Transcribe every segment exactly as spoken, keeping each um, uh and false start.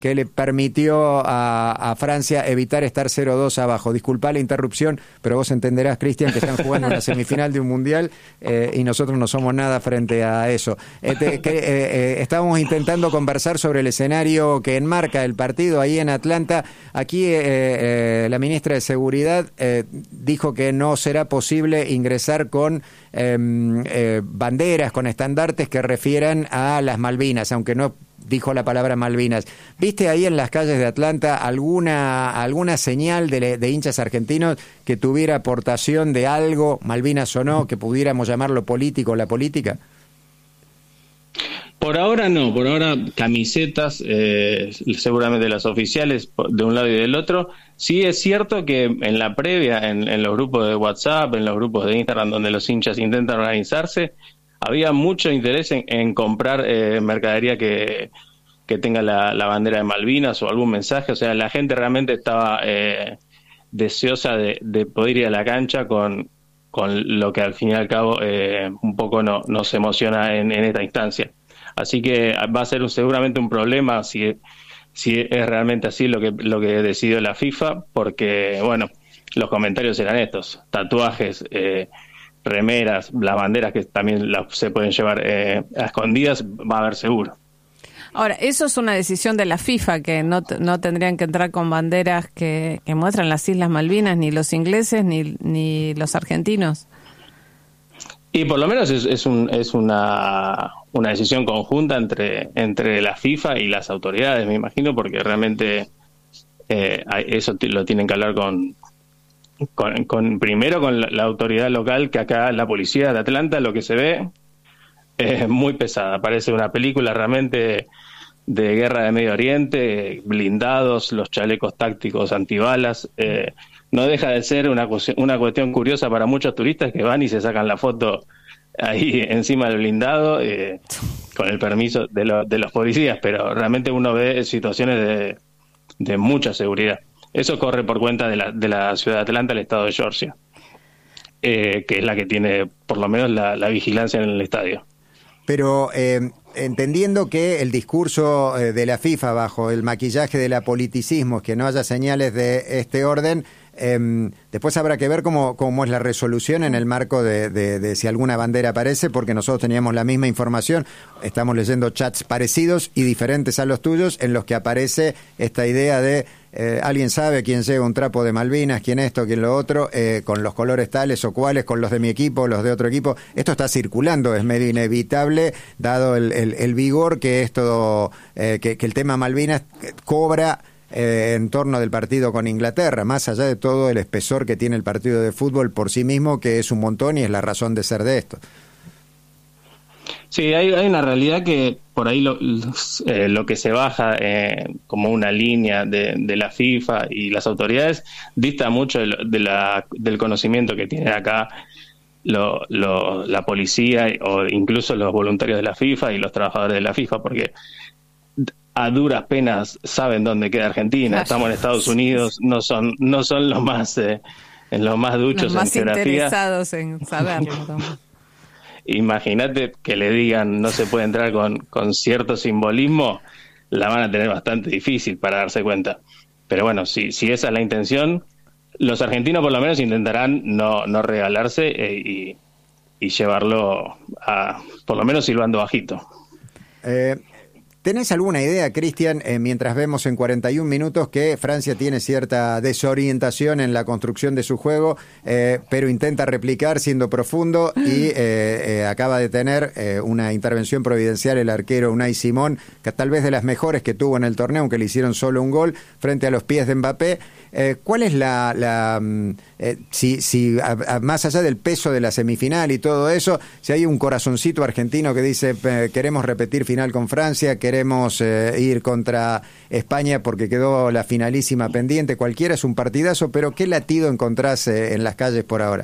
que le permitió a, a Francia evitar estar cero dos abajo. Disculpa la interrupción, pero vos entenderás, Cristian, que están jugando una semifinal de un mundial eh, y nosotros no somos nada frente a eso. Eh, te, que, eh, eh, estábamos intentando conversar sobre el escenario que enmarca el partido ahí en Atlanta. Aquí eh, eh, la ministra de Seguridad eh, dijo que no será posible ingresar con eh, eh, banderas, con estandartes que refieran a las Malvinas, aunque no dijo la palabra Malvinas. ¿Viste ahí en las calles de Atlanta alguna alguna señal de, de hinchas argentinos que tuviera aportación de algo, Malvinas o no, que pudiéramos llamarlo político o la política? Por ahora no, por ahora camisetas, eh, seguramente las oficiales de un lado y del otro. Sí es cierto que en la previa, en, en los grupos de WhatsApp, en los grupos de Instagram donde los hinchas intentan organizarse, había mucho interés en, en comprar eh, mercadería que, que tenga la, la bandera de Malvinas o algún mensaje. O sea, la gente realmente estaba eh, deseosa de, de poder ir a la cancha con, con lo que al fin y al cabo eh, un poco no, nos emociona en, en esta instancia. Así que va a ser un, seguramente un problema si, si es realmente así lo que, lo que decidió la FIFA, porque, bueno, los comentarios eran estos: tatuajes, eh, remeras, las banderas que también las, se pueden llevar eh, a escondidas, va a haber seguro. Ahora, eso es una decisión de la FIFA, que no, no tendrían que entrar con banderas que, que muestran las Islas Malvinas, ni los ingleses ni, ni los argentinos. Y por lo menos es, es, un, es una, una decisión conjunta entre, entre la FIFA y las autoridades, me imagino, porque realmente eh, eso t- lo tienen que hablar con Con, con primero con la, la autoridad local, que acá la policía de Atlanta, lo que se ve es muy pesada, parece una película realmente de guerra de Medio Oriente, blindados, los chalecos tácticos antibalas. Eh, no deja de ser una, una cuestión curiosa para muchos turistas que van y se sacan la foto ahí encima del blindado eh, con el permiso de, lo, de los policías, pero realmente uno ve situaciones de, de mucha seguridad. Eso corre por cuenta de la, de la ciudad de Atlanta, el estado de Georgia, eh, que es la que tiene por lo menos la, la vigilancia en el estadio. Pero eh, entendiendo que el discurso eh, de la FIFA bajo el maquillaje del apoliticismo es que no haya señales de este orden, eh, después habrá que ver cómo, cómo es la resolución en el marco de, de, de si alguna bandera aparece, porque nosotros teníamos la misma información, estamos leyendo chats parecidos y diferentes a los tuyos, en los que aparece esta idea de Eh, alguien sabe quién lleva un trapo de Malvinas, quién esto, quién lo otro, eh, con los colores tales o cuales, con los de mi equipo, los de otro equipo. Esto está circulando, es medio inevitable, dado el, el, el vigor que esto, eh, que, que el tema Malvinas cobra eh, en torno del partido con Inglaterra, más allá de todo el espesor que tiene el partido de fútbol por sí mismo, que es un montón y es la razón de ser de esto. Sí, hay, hay una realidad que por ahí lo, eh, lo que se baja eh, como una línea de, de la FIFA y las autoridades dista mucho de, de la, del conocimiento que tienen acá lo, lo, la policía o incluso los voluntarios de la FIFA y los trabajadores de la FIFA, porque a duras penas saben dónde queda Argentina. Estamos en Estados Unidos, no son no son los más eh, los más duchos los más en geografía. Interesados en saberlo. Imagínate que le digan no se puede entrar con, con cierto simbolismo, la van a tener bastante difícil para darse cuenta. Pero bueno, si, si esa es la intención, los argentinos por lo menos intentarán no, no regalarse eh, y, y llevarlo a, por lo menos silbando bajito. Eh, ¿Tenés alguna idea, Cristian, eh, mientras vemos en cuarenta y un minutos que Francia tiene cierta desorientación en la construcción de su juego, eh, pero intenta replicar siendo profundo y eh, eh, acaba de tener eh, una intervención providencial el arquero Unai Simón, que tal vez de las mejores que tuvo en el torneo, aunque le hicieron solo un gol, frente a los pies de Mbappé? Eh, ¿Cuál es la... la eh, si, si a, a, más allá del peso de la semifinal y todo eso, si hay un corazoncito argentino que dice eh, queremos repetir final con Francia, queremos eh, ir contra España porque quedó la finalísima pendiente, cualquiera es un partidazo, pero ¿qué latido encontrás eh, en las calles por ahora?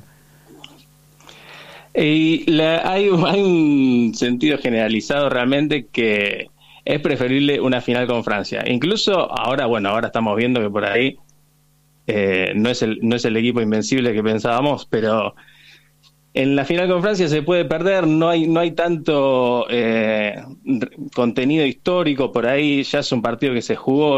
Y la, hay, hay un sentido generalizado realmente que es preferible una final con Francia. Incluso ahora, bueno, ahora estamos viendo que por ahí Eh, no es el no es el equipo invencible que pensábamos, pero en la final con Francia se puede perder, no hay no hay tanto eh, contenido histórico por ahí, ya es un partido que se jugó.